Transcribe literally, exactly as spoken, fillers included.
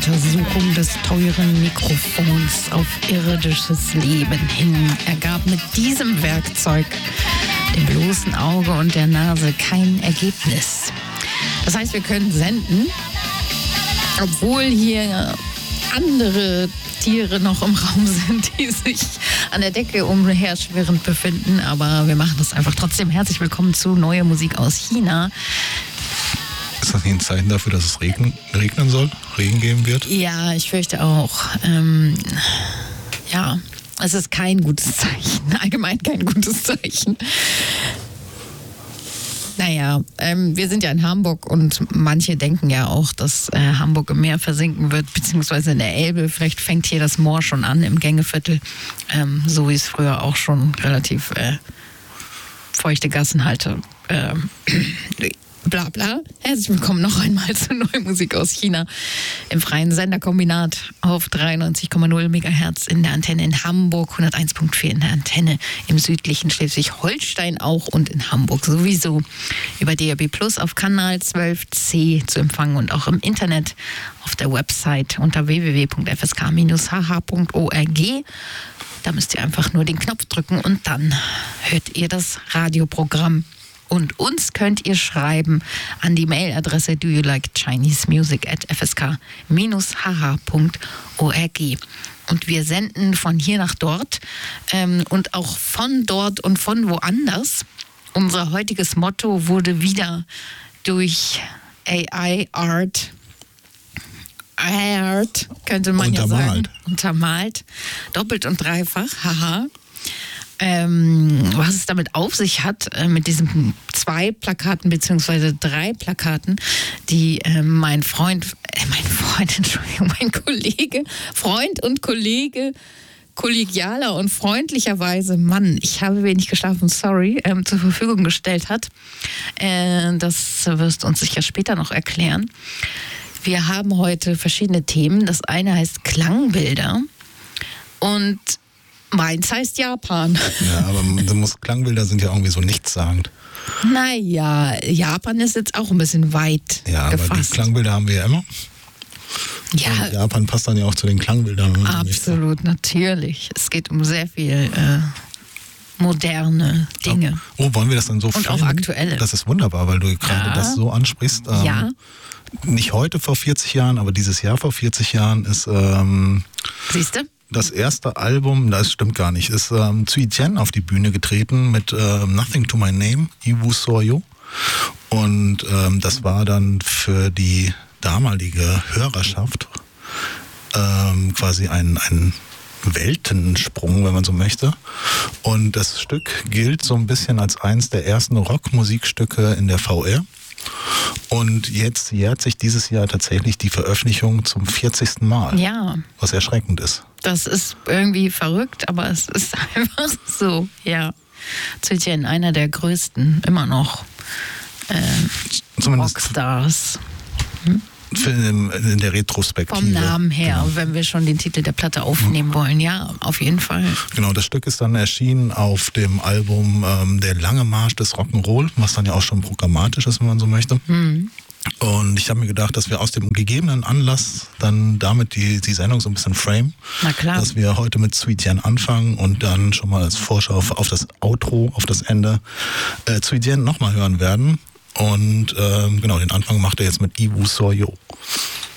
Untersuchung des teuren Mikrofons auf irdisches Leben hin ergab mit diesem Werkzeug, dem bloßen Auge und der Nase, kein Ergebnis. Das heißt, wir können senden, obwohl hier andere Tiere noch im Raum sind, die sich an der Decke umherschwirrend befinden. Aber wir machen das einfach trotzdem. Herzlich willkommen zu Neue Musik aus China. Ist das nicht ein Zeichen dafür, dass es regnen, regnen soll? Regen geben wird? Ja, ich fürchte auch. Ähm, ja, es ist kein gutes Zeichen. Allgemein kein gutes Zeichen. Naja, ähm, wir sind ja in Hamburg und manche denken ja auch, dass äh, Hamburg im Meer versinken wird, beziehungsweise in der Elbe. Vielleicht fängt hier das Moor schon an im Gängeviertel, ähm, so wie es früher auch schon relativ äh, feuchte Gassen hatte. Ähm, Bla bla. Herzlich willkommen noch einmal zu Neue Musik aus China im freien Senderkombinat auf dreiundneunzig Komma null Megahertz in der Antenne in Hamburg, hunderteins Komma vier in der Antenne im südlichen Schleswig-Holstein auch und in Hamburg sowieso über D A B Plus auf Kanal zwölf C zu empfangen und auch im Internet auf der Website unter w w w punkt f s k bindestrich h h punkt org. Da müsst ihr einfach nur den Knopf drücken und dann hört ihr das Radioprogramm. Und uns könnt ihr schreiben an die Mailadresse do you like Chinese music at f s k bindestrich h h punkt org. Und wir senden von hier nach dort ähm, und auch von dort und von woanders. Unser heutiges Motto wurde wieder durch A I Art, Art könnte man untermalt. ja sagen, untermalt. Doppelt und dreifach, haha. Ähm, was es damit auf sich hat, äh, mit diesen zwei Plakaten beziehungsweise drei Plakaten, die äh, mein Freund, äh, mein Freund, Entschuldigung, mein Kollege, Freund und Kollege, kollegialer und freundlicherweise, Mann, ich habe wenig geschlafen, sorry, ähm, zur Verfügung gestellt hat. Äh, das wirst du uns sicher später noch erklären. Wir haben heute verschiedene Themen. Das eine heißt Klangbilder und meins heißt Japan. Ja, aber du musst, Klangbilder sind ja irgendwie so nichtssagend. Naja, Japan ist jetzt auch ein bisschen weit ja, gefasst. Aber die Klangbilder haben wir ja immer. Ja. Und Japan passt dann ja auch zu den Klangbildern. Absolut, natürlich. Es geht um sehr viel äh, moderne Dinge. Oh, wollen wir das dann so Und auch aktuelle. Das ist wunderbar, weil du gerade Ja. das so ansprichst. Ähm, Ja. Nicht heute vor vierzig Jahren, aber dieses Jahr vor vierzig Jahren ist ähm, Siehst du? das erste Album, das stimmt gar nicht, ist ähm, Cui Jian auf die Bühne getreten mit äh, Nothing to My Name, Iwu Soyo. Und ähm, das war dann für die damalige Hörerschaft ähm, quasi ein, ein Weltensprung, wenn man so möchte. Und das Stück gilt so ein bisschen als eins der ersten Rockmusikstücke in der V R. Und jetzt jährt sich dieses Jahr tatsächlich die Veröffentlichung zum vierzigsten Mal. Ja. Was erschreckend ist. Das ist irgendwie verrückt, aber es ist einfach so, ja. Cui Jian, einer der größten, immer noch, äh, Zumindest Rockstars. Hm? in, in der Retrospektive. Vom Namen her, Genau. wenn wir schon den Titel der Platte aufnehmen wollen. Ja, auf jeden Fall. Genau, das Stück ist dann erschienen auf dem Album ähm, Der lange Marsch des Rock'n'Roll, was dann ja auch schon programmatisch ist, wenn man so möchte. Hm. Und ich habe mir gedacht, dass wir aus dem gegebenen Anlass dann damit die, die Sendung so ein bisschen frame. Na klar. Dass wir heute mit Cui Jian anfangen und dann schon mal als Vorschau auf das Outro, auf das Ende, äh, Cui Jian nochmal hören werden. Und ähm, genau, den Anfang macht er jetzt mit Iwu Soyo.